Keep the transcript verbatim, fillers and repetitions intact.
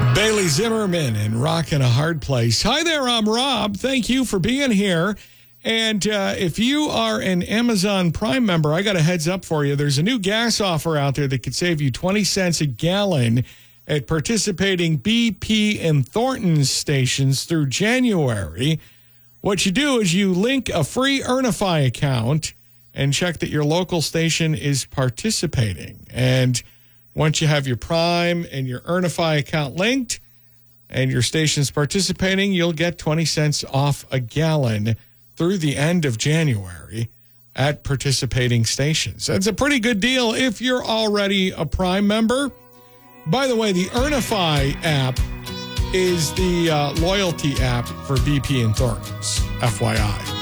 Bailey Zimmerman and Rockin' a Hard Place. Hi there, I'm Rob. Thank you for being here. And uh, if you are an Amazon Prime member, I got a heads up for you. There's a new gas offer out there that could save you twenty cents a gallon at participating B P and Thornton stations through January. What you do is you link a free Earnify account and check that your local station is participating. And once you have your Prime and your Earnify account linked and your station's participating, you'll get twenty cents off a gallon through the end of January at participating stations. That's a pretty good deal if you're already a Prime member. By the way, the Earnify app is the uh, loyalty app for B P and Thornton's, F Y I.